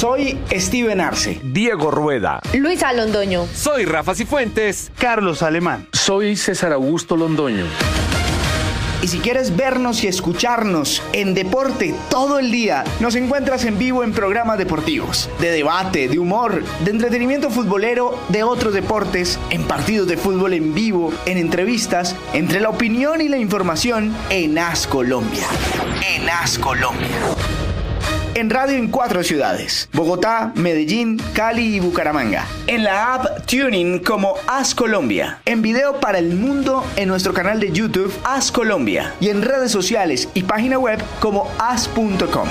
Soy Steven Arce. Diego Rueda. Luisa Londoño. Soy Rafa Cifuentes. Carlos Alemán. Soy César Augusto Londoño. Y si quieres vernos y escucharnos en deporte todo el día, nos encuentras en vivo en programas deportivos, de debate, de humor, de entretenimiento futbolero, de otros deportes, en partidos de fútbol en vivo, en entrevistas, entre la opinión y la información, en AS Colombia. En AS Colombia. En radio en 4 ciudades: Bogotá, Medellín, Cali y Bucaramanga. En la app TuneIn como AS Colombia. En video para el mundo en nuestro canal de YouTube AS Colombia. Y en redes sociales y página web como as.com.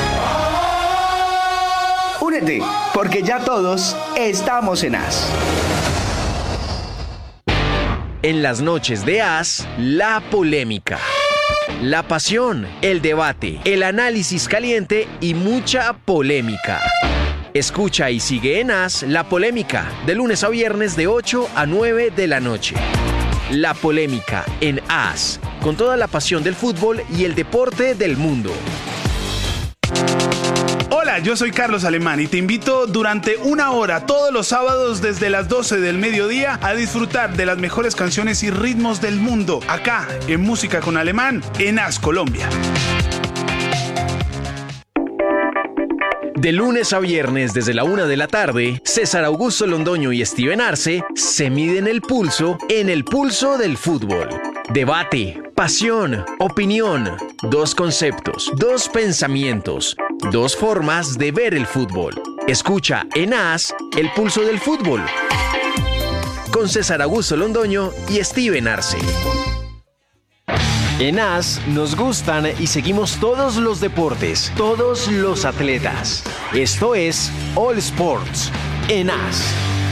Únete, porque ya todos estamos en AS. En las noches de AS, la polémica. La pasión, el debate, el análisis caliente y mucha polémica. Escucha y sigue en AS La Polémica, de lunes a viernes de 8 a 9 de la noche. La Polémica en AS, con toda la pasión del fútbol y el deporte del mundo. Hola, yo soy Carlos Alemán y te invito durante 1 hora todos los sábados desde las 12 del mediodía a disfrutar de las mejores canciones y ritmos del mundo, acá en Música con Alemán, en AS Colombia. De lunes a viernes desde la 1 de la tarde, César Augusto Londoño y Steven Arce se miden el pulso en el pulso del fútbol. Debate, pasión, opinión, 2 conceptos, 2 pensamientos, 2 formas de ver el fútbol. Escucha en AS el pulso del fútbol. Con César Augusto Londoño y Steven Arce. En AS nos gustan y seguimos todos los deportes, todos los atletas. Esto es All Sports en AS.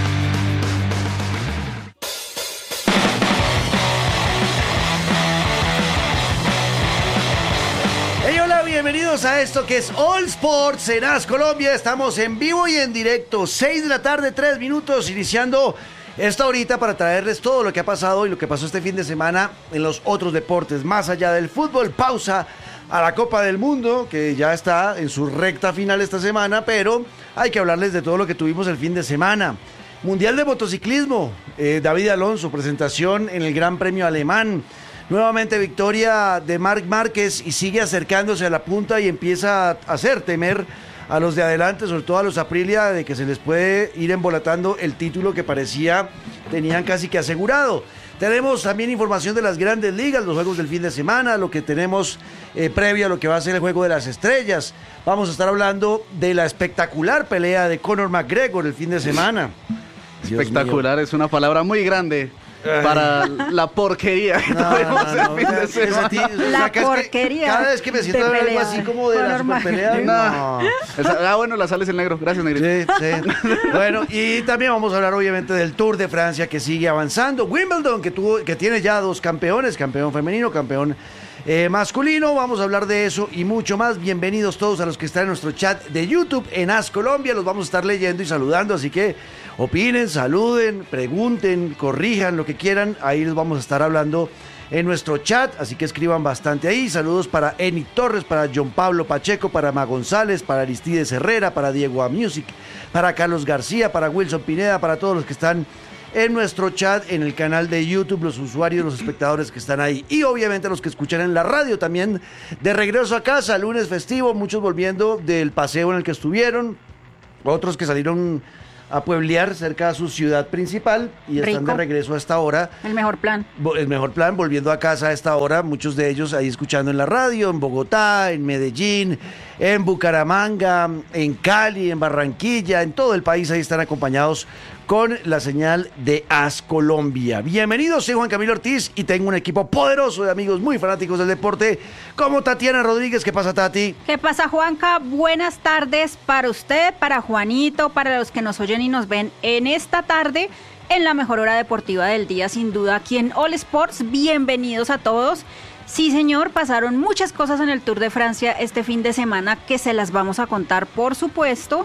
Hey, hola, bienvenidos a esto que es All Sports en AS Colombia. Estamos en vivo y en directo, 6 de la tarde, 3 minutos, iniciando esta horita para traerles todo lo que ha pasado y lo que pasó este fin de semana en los otros deportes, más allá del fútbol. Pausa a la Copa del Mundo, que ya está en su recta final esta semana, pero hay que hablarles de todo lo que tuvimos el fin de semana. Mundial de motociclismo, David Alonso, presentación en el Gran Premio Alemán. Nuevamente victoria de Marc Márquez y sigue acercándose a la punta y empieza a hacer temer a los de adelante, sobre todo a los Aprilia, de que se les puede ir embolatando el título que parecía tenían casi que asegurado. Tenemos también información de las grandes ligas, los juegos del fin de semana, lo que tenemos previo a lo que va a ser el Juego de las Estrellas. Vamos a estar hablando de la espectacular pelea de Conor McGregor el fin de semana. Espectacular es una palabra muy grande para la porquería que tuvimos el fin de semana. La porquería. Cada vez que me siento a ver algo así como de la super pelea. Bueno, la sales en negro. Gracias, negrito. Sí. Bueno, y también vamos a hablar obviamente del Tour de Francia que sigue avanzando. Wimbledon, que tiene ya 2 campeones, campeón femenino, campeón masculino. Vamos a hablar de eso y mucho más. Bienvenidos todos a los que están en nuestro chat de YouTube en AS Colombia. Los vamos a estar leyendo y saludando, así que opinen, saluden, pregunten, corrijan lo que quieran. Ahí les vamos a estar hablando en nuestro chat, así que escriban bastante ahí. Saludos para Eni Torres, para John Pablo Pacheco, para Ma González, para Aristides Herrera, para Diego A Music, para Carlos García, para Wilson Pineda, para todos los que están en nuestro chat, en el canal de YouTube, los usuarios, los espectadores que están ahí y obviamente los que escuchan en la radio también. De regreso a casa, lunes festivo, muchos volviendo del paseo en el que estuvieron, otros que salieron a pueblear cerca de su ciudad principal y están de regreso a esta hora. El mejor plan. El mejor plan, volviendo a casa a esta hora, muchos de ellos ahí escuchando en la radio, en Bogotá, en Medellín, en Bucaramanga, en Cali, en Barranquilla, en todo el país, ahí están acompañados con la señal de AS Colombia. Bienvenidos, soy Juan Camilo Ortiz y tengo un equipo poderoso de amigos muy fanáticos del deporte, como Tatiana Rodríguez. ¿Qué pasa, Tati? ¿Qué pasa, Juanca? Buenas tardes para usted, para Juanito, para los que nos oyen y nos ven en esta tarde, en la mejor hora deportiva del día, sin duda, aquí en All Sports. Bienvenidos a todos. Sí, señor, pasaron muchas cosas en el Tour de Francia este fin de semana que se las vamos a contar, por supuesto.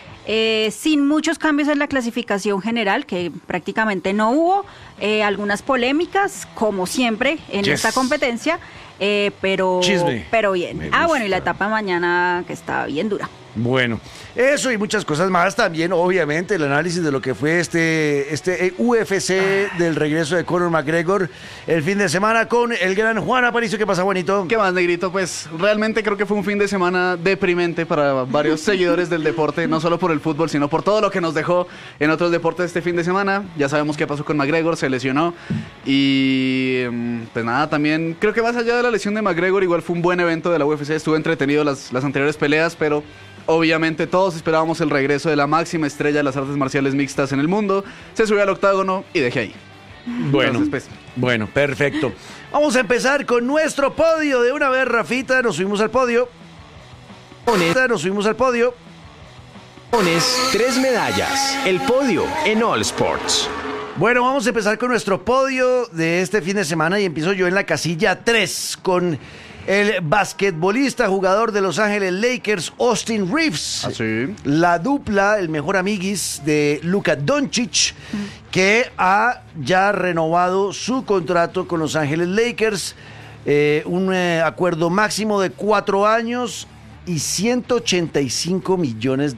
Sin muchos cambios en la clasificación general, que prácticamente no hubo, algunas polémicas, como siempre en esta competencia, pero Chisme. bien. Me Bueno, y la gusta. etapa de mañana que está bien dura. Bueno, eso y muchas cosas más también, obviamente, el análisis de lo que fue este UFC del regreso de Conor McGregor el fin de semana con el gran Juan Aparicio. ¿Qué pasa, Juanito? ¿Qué más, Negrito? Pues realmente creo que fue un fin de semana deprimente para varios seguidores del deporte, no solo por el fútbol, sino por todo lo que nos dejó en otros deportes este fin de semana. Ya sabemos qué pasó con McGregor, se lesionó y pues nada, también creo que más allá de la lesión de McGregor, igual fue un buen evento de la UFC, estuvo entretenido las anteriores peleas, pero obviamente todos esperábamos el regreso de la máxima estrella de las artes marciales mixtas en el mundo. Se subió al octágono y dejé ahí. Bueno, Entonces, pues, bueno, perfecto. Vamos a empezar con nuestro podio. De una vez, Rafita, nos subimos al podio. Nos subimos al podio. Pones 3 medallas. El podio en All Sports. Bueno, vamos a empezar con nuestro podio de este fin de semana y empiezo yo en la casilla 3 con el basquetbolista, jugador de Los Ángeles Lakers, Austin Reeves. así. La dupla, el mejor amiguis de Luka Doncic, que ha ya renovado su contrato con Los Ángeles Lakers. Un acuerdo máximo de 4 años y $185 millones.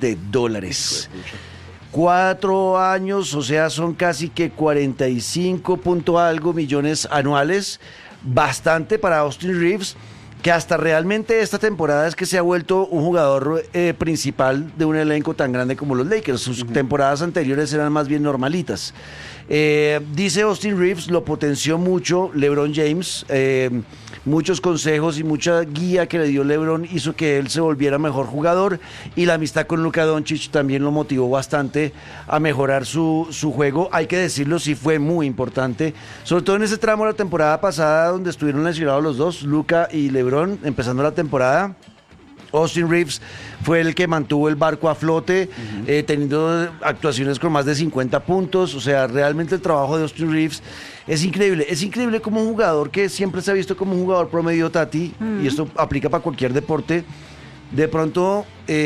4 años, o sea, son casi que 45 punto algo millones anuales. Bastante para Austin Reeves, que hasta realmente esta temporada es que se ha vuelto un jugador principal de un elenco tan grande como los Lakers. Sus temporadas anteriores eran más bien normalitas. Dice Austin Reeves, lo potenció mucho LeBron James. Muchos consejos y mucha guía que le dio LeBron hizo que él se volviera mejor jugador, y la amistad con Luka Doncic también lo motivó bastante a mejorar su juego. Hay que decirlo, sí fue muy importante, sobre todo en ese tramo de la temporada pasada donde estuvieron lesionados los dos, Luka y LeBron, empezando la temporada. Austin Reeves fue el que mantuvo el barco a flote, teniendo actuaciones con más de 50 puntos. O sea, realmente el trabajo de Austin Reeves es increíble. Es increíble como un jugador que siempre se ha visto como un jugador promedio, Tati, y esto aplica para cualquier deporte. De pronto,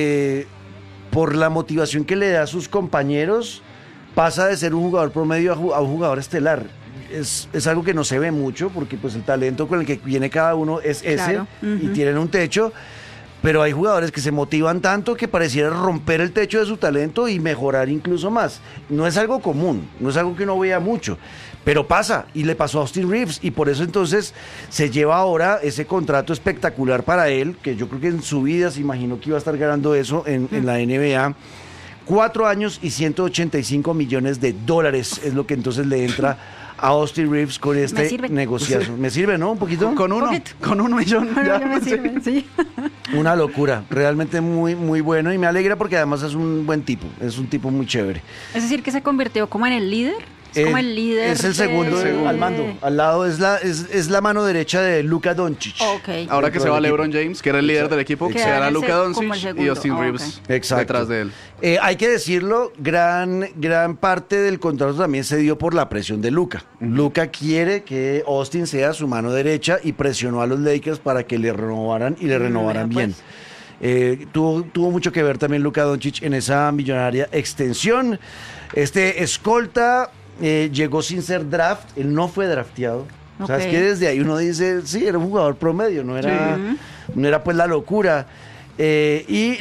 por la motivación que le da a sus compañeros, pasa de ser un jugador promedio a un jugador estelar. Es algo que no se ve mucho, porque pues el talento con el que viene cada uno es ese, Claro. y tienen un techo. Pero hay jugadores que se motivan tanto que pareciera romper el techo de su talento y mejorar incluso más. No es algo común, no es algo que uno vea mucho, pero pasa, y le pasó a Austin Reeves, y por eso entonces se lleva ahora ese contrato espectacular para él, que yo creo que en su vida se imaginó que iba a estar ganando eso en la NBA. 4 años y $185 millones es lo que entonces le entra a Austin Reeves con este sirve. negociazo. ¿Me sirve, no? ¿Un poquito? Con uno, Poquito. con un millón. Ya ya, me sí. sirve, sí. Una locura, realmente muy, muy bueno, y me alegra porque además es un buen tipo, es un tipo muy chévere. Es decir, que se convirtió como en el líder. Es como el líder. Es el segundo al mando. Al lado es la mano derecha de Luka Doncic. Ok. Ahora que se va Del equipo. LeBron James, que era el líder del equipo, Queda quedará en el Luka como el Doncic y segundo. Austin Reeves Exacto. detrás de él. Hay que decirlo, gran parte del contrato también se dio por la presión de Luka. Luka quiere que Austin sea su mano derecha y presionó a los Lakers para que le renovaran y le renovaran Vea, bien. pues. Tuvo mucho que ver también Luka Doncic en esa millonaria extensión. Este escolta llegó sin ser draft, él no fue drafteado. O sea, Ok. es que desde ahí uno dice, sí, era un jugador promedio, no era pues la locura. Y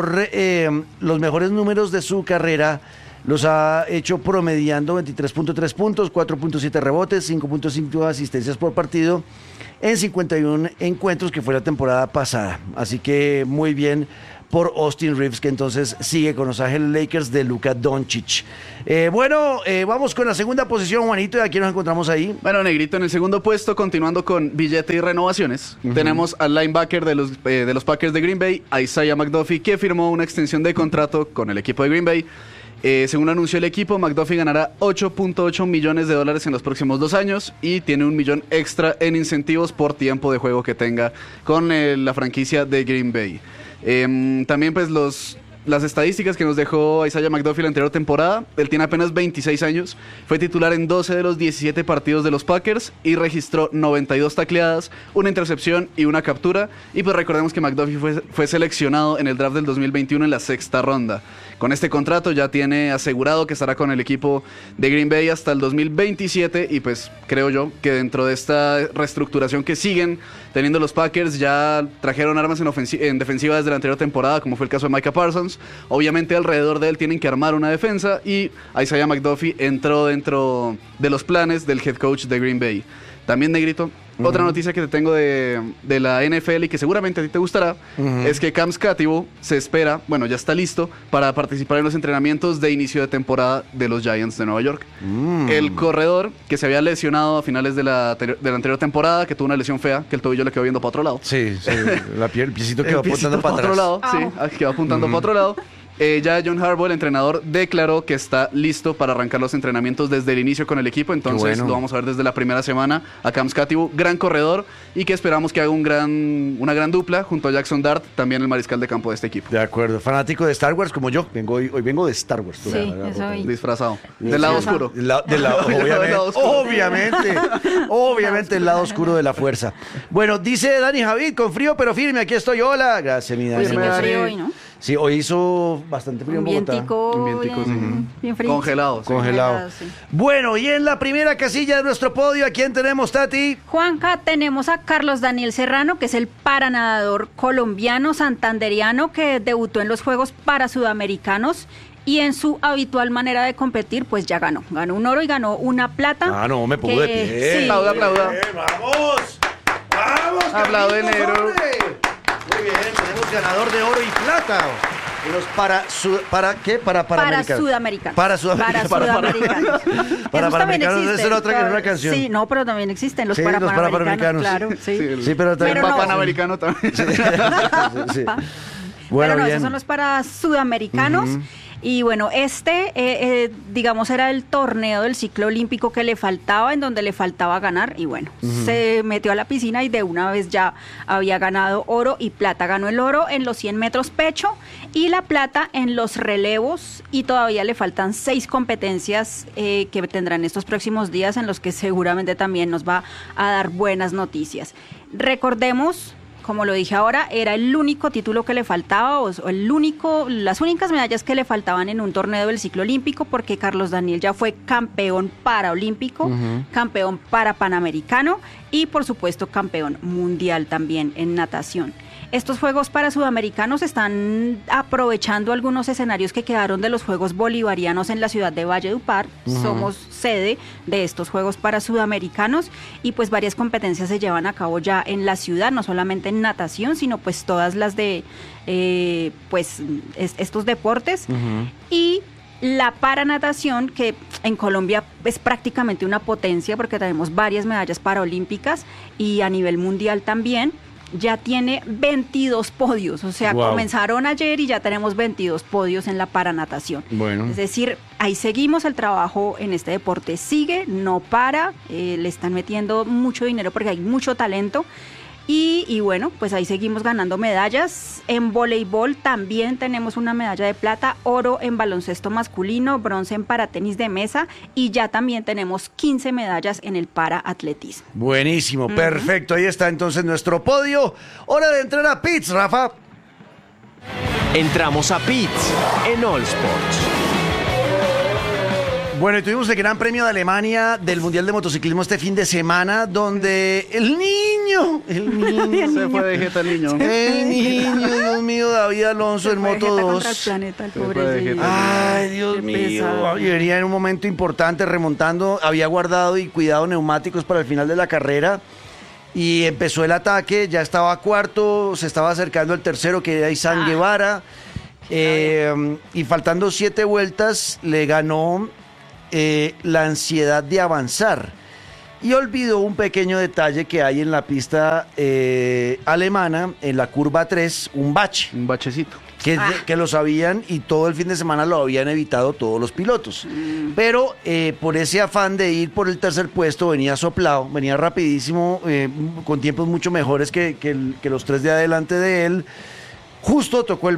los mejores números de su carrera los ha hecho promediando 23.3 puntos, 4.7 rebotes, 5.5 asistencias por partido en 51 encuentros, que fue la temporada pasada. Así que muy bien por Austin Reeves, que entonces sigue con Los Ángeles Lakers de Luka Doncic. Vamos con la segunda posición, Juanito, y aquí nos encontramos ahí. Bueno, Negrito, en el segundo puesto, continuando con billete y renovaciones, tenemos al linebacker de los Packers de Green Bay, Isaiah McDuffie, que firmó una extensión de contrato con el equipo de Green Bay. Según anunció el equipo, McDuffie ganará $8.8 millones en los próximos 2 años y tiene $1 millón extra en incentivos por tiempo de juego que tenga con la franquicia de Green Bay. También pues las estadísticas que nos dejó Isaiah McDuffie la anterior temporada. Él tiene apenas 26 años, fue titular en 12 de los 17 partidos de los Packers y registró 92 tacleadas, una intercepción y una captura. Y pues recordemos que McDuffie fue seleccionado en el draft del 2021 en la 6ª ronda. con este contrato ya tiene asegurado que estará con el equipo de Green Bay hasta el 2027 y pues creo yo que dentro de esta reestructuración que siguen teniendo los Packers ya trajeron armas en defensiva desde la anterior temporada, como fue el caso de Micah Parsons. Obviamente alrededor de él tienen que armar una defensa y Isaiah McDuffie entró dentro de los planes del head coach de Green Bay. También, Negrito, otra noticia que te tengo de la NFL y que seguramente a ti te gustará, es que Cam Scatibbo se espera, bueno, ya está listo para participar en los entrenamientos de inicio de temporada de los Giants de Nueva York. El corredor que se había lesionado a finales de la anterior temporada, que tuvo una lesión fea, que el tobillo le quedó viendo para otro lado. Sí, el piecito quedó apuntando para otro atrás. lado, sí, quedó apuntando para otro lado. Ya John Harbaugh, el entrenador, declaró que está listo para arrancar los entrenamientos desde el inicio con el equipo. Entonces lo vamos a ver desde la primera semana a Cam Scatibbo, gran corredor, y que esperamos que haga una gran dupla junto a Jackson Dart, también el mariscal de campo de este equipo. De acuerdo, fanático de Star Wars como yo. Hoy vengo de Star Wars. Sí, eso hoy. Disfrazado. Del lado oscuro. Obviamente el lado oscuro de la fuerza. Bueno, dice Dani Javid, con frío pero firme, aquí estoy. Hola, gracias mi Dani. Pues sí, qué frío hoy, ¿no? Sí, hoy hizo bastante frío en Bogotá. Un vientico, bien frío. Congelado. Sí. Congelado. Sí. Bueno, y en la primera casilla de nuestro podio, ¿a quién tenemos, Tati? Juanca, tenemos a Carlos Daniel Serrano, que es el paranadador colombiano santanderiano que debutó en los Juegos Parasudamericanos y en su habitual manera de competir, pues ya ganó. Ganó un oro y ganó una plata. Ah, no, me pongo de pie. Sí. Aplauda. ¡Vamos! Aplaude, Carlitos, negro. hombre. Muy bien, tenemos ganador de oro y plata. Para sudamericanos. Para sudamericanos. Para panamericanos, esa era otra canción. Sí, no, pero también existen los Sí, para los panamericanos. parapanamericanos. Claro, sí. Sí, pero también Pero no. Panamericano también. Sí. Bueno, pero no, bien. esos son los para sudamericanos. Y bueno, digamos, era el torneo del ciclo olímpico que le faltaba, en donde le faltaba ganar. Y bueno, se metió a la piscina y de una vez ya había ganado oro y plata. Ganó el oro en los 100 metros pecho y la plata en los relevos. Y todavía le faltan 6 competencias que tendrán estos próximos días, en los que seguramente también nos va a dar buenas noticias. Como lo dije ahora, era el único título que le faltaba, las únicas medallas que le faltaban en un torneo del ciclo olímpico, porque Carlos Daniel ya fue campeón paraolímpico, campeón para panamericano y por supuesto campeón mundial también en natación. Estos Juegos para Sudamericanos están aprovechando algunos escenarios que quedaron de los Juegos Bolivarianos en la ciudad de Valledupar. Somos sede de estos Juegos para Sudamericanos y pues varias competencias se llevan a cabo ya en la ciudad, no solamente en natación, sino pues todas las de estos deportes. Y la paranatación, que en Colombia es prácticamente una potencia porque tenemos varias medallas paraolímpicas y a nivel mundial también, ya tiene 22 podios, o sea, comenzaron ayer y ya tenemos 22 podios en la paranatación. Bueno. Es decir, ahí seguimos, el trabajo en este deporte sigue, no para, le están metiendo mucho dinero porque hay mucho talento. Y bueno, pues ahí seguimos ganando medallas. En voleibol también tenemos una medalla de plata, oro en baloncesto masculino, bronce en paratenis de mesa y ya también tenemos 15 medallas en el paraatletismo. Buenísimo, perfecto. Ahí está entonces nuestro podio. Hora de entrar a pits, Rafa. Entramos a Pits en All Sports. Bueno, y tuvimos el Gran Premio de Alemania del Mundial de Motociclismo este fin de semana, donde el niño Se fue de jeta el niño. El niño, Dios mío, David Alonso en Moto 2. Ay, Dios mío. Y venía en un momento importante remontando, había guardado y cuidado neumáticos para el final de la carrera. Y empezó el ataque, ya estaba cuarto, se estaba acercando el tercero, que era Izan Guevara. Y faltando 7 vueltas, le ganó la ansiedad de avanzar. Y olvidó un pequeño detalle que hay en la pista alemana, en la curva 3, un bache. Un bachecito. Que lo sabían y todo el fin de semana lo habían evitado todos los pilotos. Pero por ese afán de ir por el tercer puesto, venía soplado, venía rapidísimo, con tiempos mucho mejores que los 3 de adelante de él. Justo tocó el bache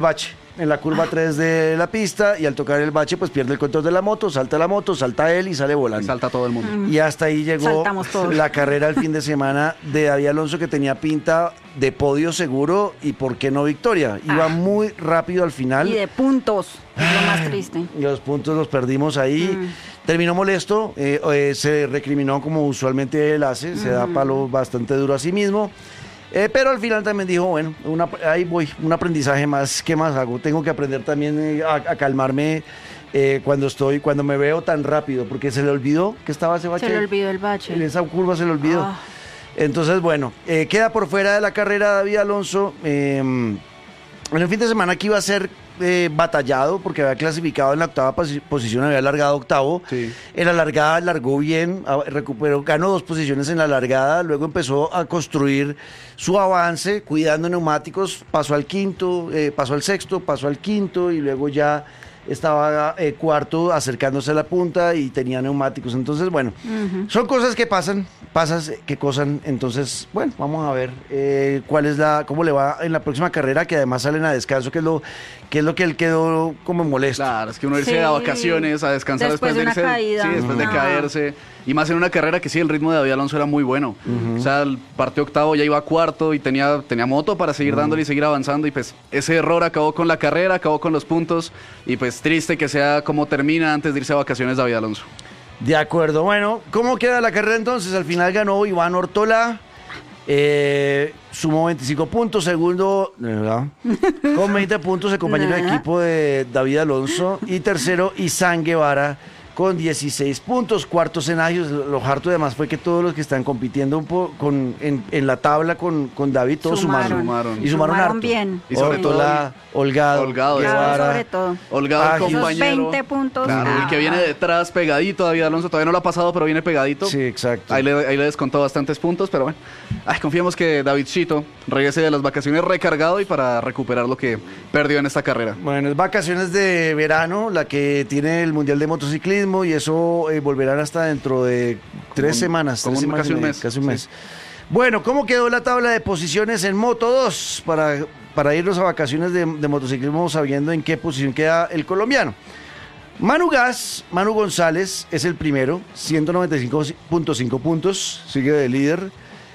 en la curva 3 de la pista y al tocar el bache pues pierde el control de la moto, salta él y sale volando. Salta todo el mundo. Y hasta ahí llegó Saltamos todos. la carrera el fin de semana de David Alonso, que tenía pinta de podio seguro y por qué no victoria. Iba muy rápido al final. Y de puntos, es lo más triste. Y los puntos los perdimos ahí. Terminó molesto, se recriminó como usualmente él hace, se da palo bastante duro a sí mismo. Pero al final también dijo, bueno, ahí voy, un aprendizaje más, ¿qué más hago? Tengo que aprender también a calmarme cuando me veo tan rápido, porque se le olvidó que estaba ese bache. Se le olvidó el bache. En esa curva se le olvidó. Ah. Entonces, bueno, queda por fuera de la carrera David Alonso. En el fin de semana que iba a ser batallado, porque había clasificado en la octava posición, había largado octavo. Sí. En la largada largó bien, recuperó, ganó 2 posiciones en la largada, luego empezó a construir su avance, cuidando neumáticos, pasó al quinto, pasó al sexto, pasó al quinto, y luego ya estaba cuarto, acercándose a la punta y tenía neumáticos. Entonces, bueno, son cosas que pasan, entonces, bueno, vamos a ver cómo le va en la próxima carrera, que además salen a descanso, que es lo que él quedó como molesto. Claro, es que uno irse Sí. a vacaciones, a descansar Después de una irse, caída. sí, después de No. caerse, y más en una carrera que sí, el ritmo de David Alonso era muy bueno. O sea, el partido octavo ya iba a cuarto y tenía moto para seguir dándole y seguir avanzando, y pues ese error acabó con la carrera, acabó con los puntos, y pues triste que sea como termina antes de irse a vacaciones David Alonso. De acuerdo, bueno, ¿cómo queda la carrera entonces? Al final ganó Iván Ortola, sumó 25 puntos, segundo, ¿verdad? Con 20 puntos el compañero de equipo de David Alonso, y tercero Izan Guevara con 16 puntos, cuarto Zenaghius. Lo harto además fue que todos los que están compitiendo en la tabla con David, todos sumaron. Y sumaron harto. bien. Y sobre todo Ortola, Holgado, Holgado, Guevara, Claro, sobre todo. Holgado, el Esos compañero. 20 puntos. Claro, el que viene detrás pegadito, David Alonso todavía no lo ha pasado, pero viene pegadito. Sí, exacto. Ahí le descontó bastantes puntos, pero bueno. Confiemos que Davidcito regrese de las vacaciones recargado y para recuperar lo que perdió en esta carrera. Bueno, es vacaciones de verano, la que tiene el Mundial de Motociclismo, y eso volverán hasta dentro de 3 semanas. como 3 semanas casi y un media, mes, Casi un sí. mes. Bueno, ¿cómo quedó la tabla de posiciones en Moto 2? Para irnos a vacaciones de motociclismo sabiendo en qué posición queda el colombiano. Manu González es el primero, 195.5 puntos, sigue de líder.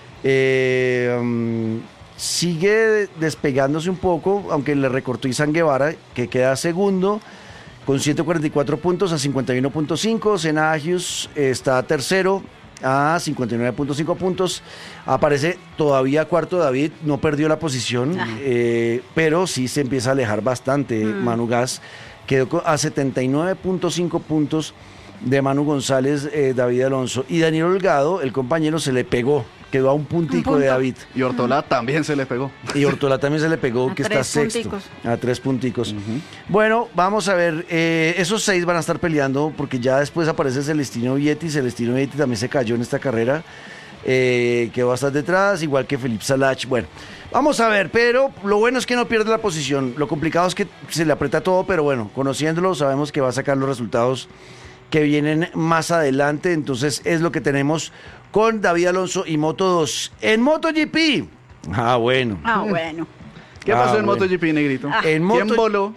Sigue despegándose un poco, aunque le recortó Izan Guevara, que queda segundo, con 144 puntos a 51.5. Zenaghius está tercero a 59.5 puntos. Aparece todavía cuarto David, no perdió la posición, pero sí se empieza a alejar bastante. Manu Gas quedó a 79.5 puntos de Manu González, David Alonso. Y Daniel Holgado, el compañero, se le pegó. Quedó a un puntico de David. Y Ortola también se le pegó. Y Ortola también se le pegó, A que 3 está sexto. punticos. A 3 punticos. Bueno, vamos a ver. Esos 6 van a estar peleando, porque ya después aparece Celestino Vietti. Celestino Vietti también se cayó en esta carrera. Quedó bastante detrás, igual que Felipe Salach. Bueno, vamos a ver, pero lo bueno es que no pierde la posición. Lo complicado es que se le aprieta todo, pero bueno, conociéndolo sabemos que va a sacar los resultados que vienen más adelante. Entonces es lo que tenemos con David Alonso y Moto 2. En MotoGP. Bueno. Bueno. ¿Qué pasó en bueno. MotoGP, Negrito? En ¿Quién Moto- voló?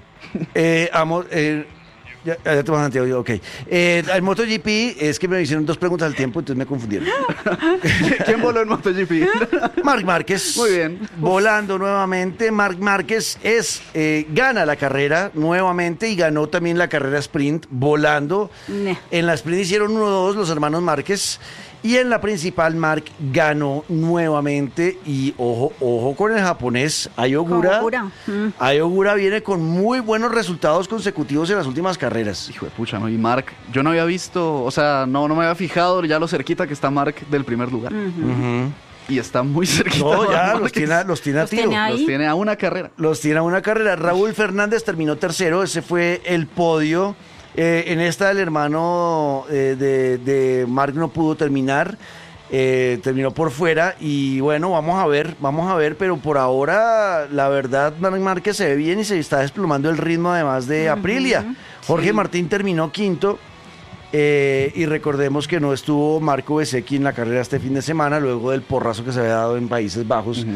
Ya te vas a Santiago, ok. El MotoGP, es que me hicieron 2 preguntas al tiempo, entonces me confundieron. ¿Quién voló en MotoGP? Marc Márquez. Muy bien. Volando nuevamente. Marc Márquez gana la carrera nuevamente y ganó también la carrera sprint volando. En la sprint hicieron 1-2 los hermanos Márquez. Y en la principal, Marc ganó nuevamente. Y ojo con el japonés, Ai Ogura. Ai Ogura viene con muy buenos resultados consecutivos en las últimas carreras. Hijo de pucha, ¿no? Y Marc, yo no había visto, o sea, no me había fijado ya lo cerquita que está Marc del primer lugar. Y está muy cerquita. No, ya Márquez. los tiene a Los tiro. tiene ahí. Los tiene a una carrera. Los tiene a una carrera. Raúl Fernández terminó tercero, ese fue el podio. En esta el hermano de Marc no pudo terminar, terminó por fuera y bueno, vamos a ver, pero por ahora la verdad Marc Márquez se ve bien y se está desplomando el ritmo además de Aprilia. Jorge Martín terminó quinto. Y recordemos que no estuvo Marco Bezzecchi en la carrera este fin de semana luego del porrazo que se había dado en Países Bajos,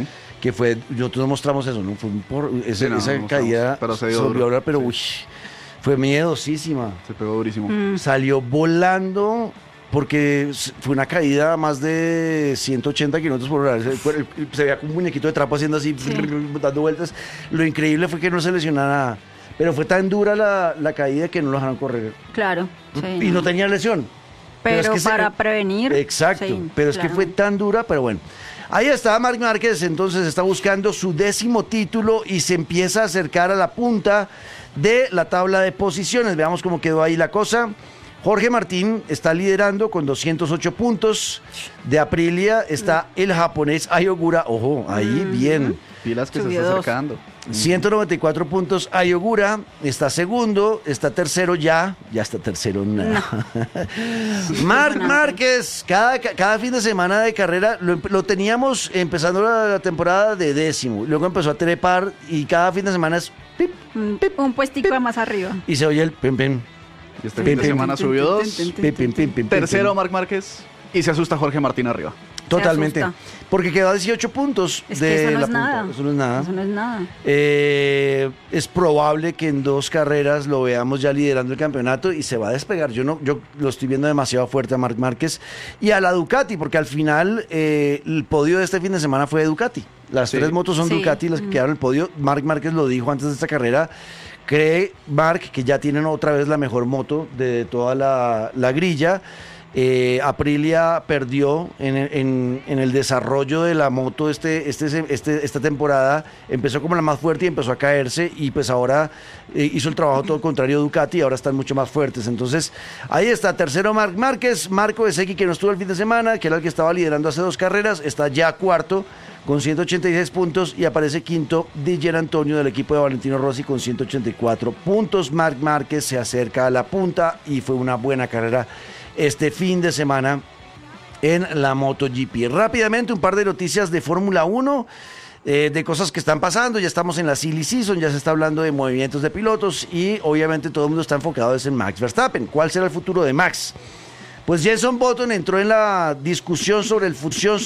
que fue, nosotros mostramos eso, ¿no? Fue esa no caída, pero se se dio volvió a duro. hablar, pero Sí. uy, fue miedosísima. Se pegó durísimo. Salió volando porque fue una caída a más de 180 kilómetros por hora. Se veía como un muñequito de trapo haciendo así, dando vueltas. Lo increíble fue que no se lesionara nada. Pero fue tan dura la caída que no lo dejaron correr. Claro. sí, Y no tenía lesión. Pero es que para prevenir. Exacto, sí, pero es claro. que fue tan dura, pero bueno. Ahí está Marc Márquez, entonces está buscando su 10º título y se empieza a acercar a la punta de la tabla de posiciones. Veamos cómo quedó ahí la cosa. Jorge Martín está liderando con 208 puntos. De Aprilia está el japonés Ai Ogura. Ojo, ahí bien. Pilas que se Subió está 2. acercando. 194 puntos Ai Ogura, está segundo, está tercero ya está tercero nada. Marc Márquez, cada fin de semana de carrera lo teníamos empezando la temporada de 10º, luego empezó a trepar y cada fin de semana es pip, Un puestico más arriba. y se oye el pim pim. Y este fin de semana subió 2. Pim, pim, pim, pim, pim, Tercero pim. Marc Márquez. Y se asusta Jorge Martín arriba. Totalmente. asusta. Porque quedó a 18 puntos Es de que eso no la es nada. punta. Eso no es nada. Eso no es nada. Es probable que en 2 carreras lo veamos ya liderando el campeonato y se va a despegar. Yo lo estoy viendo demasiado fuerte a Marc Márquez y a la Ducati, porque al final el podio de este fin de semana fue de Ducati. Las Sí. 3 motos son Sí. Ducati las que quedaron en el podio. Marc Márquez lo dijo antes de esta carrera. Cree Marc que ya tienen otra vez la mejor moto de toda la grilla. Aprilia perdió en el desarrollo de la moto esta temporada, empezó como la más fuerte y empezó a caerse y pues ahora hizo el trabajo todo contrario de Ducati y ahora están mucho más fuertes. Entonces ahí está, tercero Marc Márquez, Marco Bezzecchi, que no estuvo el fin de semana, que era el que estaba liderando hace 2 carreras, está ya cuarto con 186 puntos y aparece quinto Didier Antonio del equipo de Valentino Rossi con 184 puntos. Marc Márquez se acerca a la punta y fue una buena carrera este fin de semana en la MotoGP. Rápidamente un par de noticias de Fórmula 1, de cosas que están pasando. Ya estamos en la silly season, ya se está hablando de movimientos de pilotos y obviamente todo el mundo está enfocado en Max Verstappen. ¿Cuál será el futuro de Max? Pues Jenson Button entró en la discusión sobre el futuro